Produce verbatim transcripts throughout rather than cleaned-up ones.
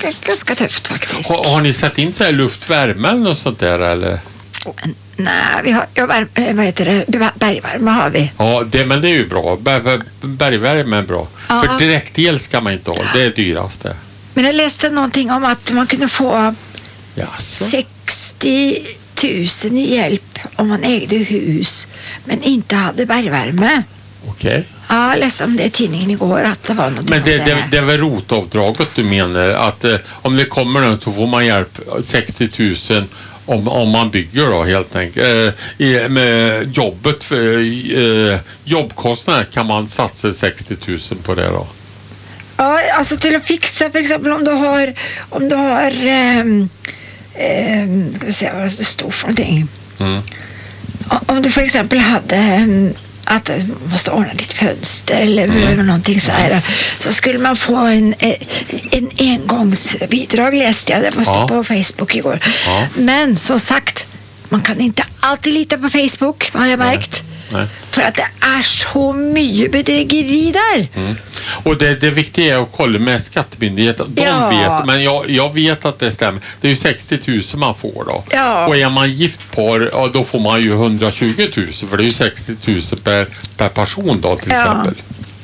ganska tufft faktiskt. Har, har ni satt in så här luftvärme eller något sånt där eller? Nej, vi har, ja, värme, vad heter det? Bergvärme har vi. Ja, det, men det är ju bra. Ber, bergvärme är bra. Ja. För direktel ska man inte ha. Det är dyraste. Men jag läste någonting om att man kunde få Jaså? sextio tusen i hjälp om man ägde hus men inte hade bergvärme. Okej. Okay. Ja, jag läste om det i tidningen igår att det var något. Men det, det. Det, det är väl rotavdraget du menar? Att eh, om det kommer någon så får man hjälp sextio tusen om, om man bygger då helt enkelt. Eh, i, med jobbet för eh, jobbkostnader kan man satsa sextio tusen på det då? Ja, alltså till att fixa för exempel om du har om du har ehm, ehm, ska vi se vad det står för någonting. Mm. Om du för exempel hade ehm, att du måste ordna ditt fönster eller mm. någonting så här, så skulle man få en, en engångsbidrag, läste jag, det var stå ja. på Facebook igår. Ja. Men som sagt, man kan inte alltid lita på Facebook, vad har jag märkt. Nej. Nej. För att det är så mycket bedrägeri där. Mm. Och det, det viktiga är att kolla med skattemyndigheten. De ja. vet, men jag, jag vet att det stämmer. Det är ju sextio tusen man får då. Ja. Och är man gift par, ja, då får man ju hundratjugo tusen. För det är ju sextio tusen per, per person då till ja. exempel.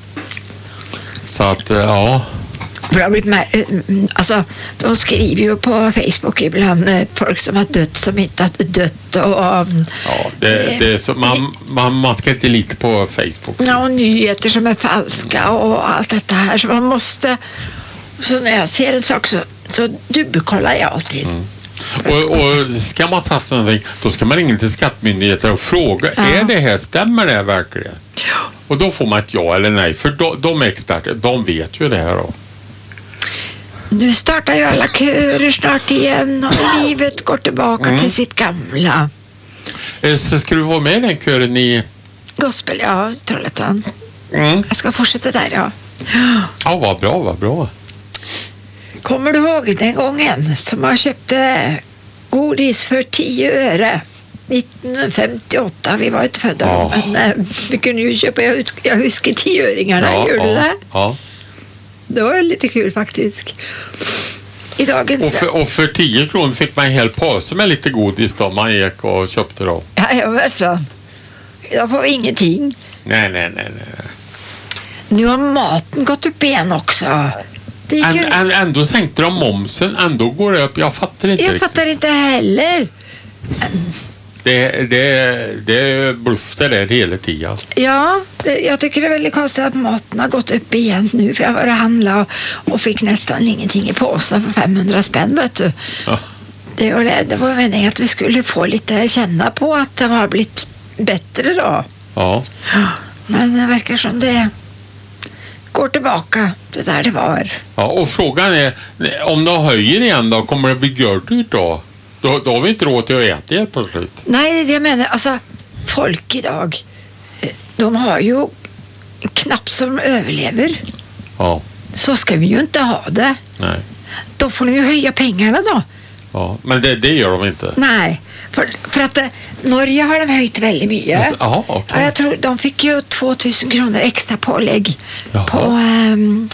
Så att, ja... För det har blivit med, alltså, de skriver ju på Facebook ibland folk som har dött som inte har dött. Och, ja, det, det är så, man, man, man ska inte lita på Facebook. Ja, och nyheter som är falska och allt detta här. Så man måste, så när jag ser en sak så, så dubbelkollar jag alltid. Mm. Och, och ska man satsa någonting, då ska man ringa till skattemyndigheter och fråga, ja. Är det här, stämmer det här verkligen? Ja. Och då får man ett ja eller nej, för de, de är experter, de vet ju det här då. Nu startar ju alla körer snart igen och livet går tillbaka mm. till sitt gamla. Så ska du vara med i den kören i... Gospel, ja, Trollhättan. Mm. Jag ska fortsätta där, ja. Ja, vad bra, vad bra. Kommer du ihåg den gången som man köpte godis för tio öre? nittonhundrafemtioåtta, vi var inte födda, ja. Men äh, vi kunde ju köpa, jag, jag huskar tioöringarna, ja, gjorde ja, du det? Ja. Det var lite kul faktiskt. I dagens... och, för, och för tio kronor fick man en hel påse med lite godis då man gick och köpte då. Ja, jag var så. Idag får vi ingenting. Nej, nej, nej, nej. Nu har maten gått upp igen också. Det är ju... Än, ändå sänkte de momsen, ändå går det upp. Jag fattar inte Jag riktigt. fattar inte heller. Det, det, det är bluff det där hela tiden. Ja, det, jag tycker det är väldigt konstigt att maten har gått upp igen nu. För jag var och handlade och, och fick nästan ingenting i påsen för femhundra spänn, vet du. Ja. Det, var det, det var meningen att vi skulle få lite känna på att det har blivit bättre då. Ja. Men det verkar som det går tillbaka det där det var. Ja, och frågan är, om de höjer igen då, kommer det bli gördyrt då? Då, då har vi inte råd till att äta helt på slut. Nej, det är det jag menar. Alltså, folk idag, de har ju knappt som överlever. Ja. Så ska vi ju inte ha det. Nej. Då får de ju höja pengarna då. Ja, men det, det gör de inte. Nej, för, för att eh, Norge har de höjt väldigt mycket. Alltså, aha, okay. Ja, jag tror de fick ju tvåtusen kronor extra pålägg på, um,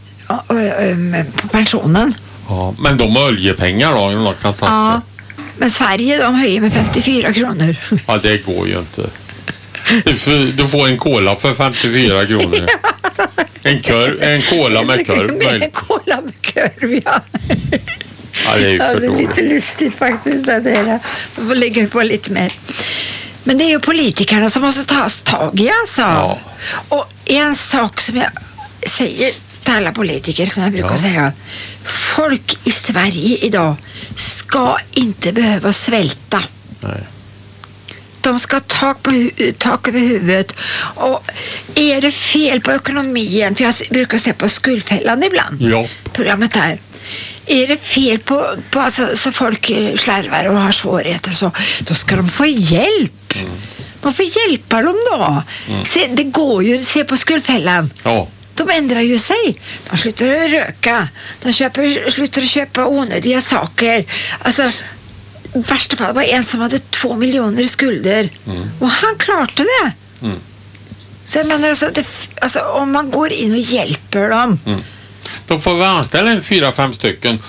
um, på pensionen. Ja, men de har oljepengar då, de kan satsa. Ja, men Sverige de höjer med femtiofyra kronor. Ja, det går ju inte. Du får, du får en cola för femtiofyra kronor. En, kör, en cola med korv. En cola med korv, ja. Ja, det är ju för ja, det är lite lustigt faktiskt. Det där. Man får lägga på lite mer. Men det är ju politikerna som måste tas tag i, alltså. Ja. Och en sak som jag säger till alla politiker, som jag brukar ja. säga, folk i Sverige idag ska inte behöva svälta. Nej. De ska ha tak, på hu- tak över huvudet. Och är det fel på ekonomin, för jag brukar se på Skuldfällan ibland, ja. programmet här. Är det fel på, på alltså, så folk slarvar och har svårigheter, så då ska de få hjälp. Mm. Man får hjälpa dem då. Mm. Se, det går ju, se på Skuldfällan. Ja. De ändrar ju sig. De slutar röka. De köper, slutar köpa onödiga saker. Alltså, värsta fall var en som hade två miljoner i skulder. Mm. Och han klarade det. Mm. Så jag menar, alltså, det, alltså, om man går in och hjälper dem. Mm. Då får vi anställa en fyra, fem stycken